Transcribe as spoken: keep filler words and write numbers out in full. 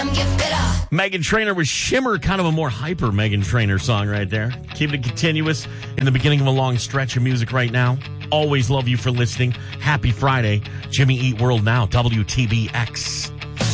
Meghan Trainor with Shimmer, kind of a more hyper Meghan Trainor song right there. Keeping it continuous in the beginning of a long stretch of music right now. Always love you for listening. Happy Friday. Jimmy Eat World Now, W T B X.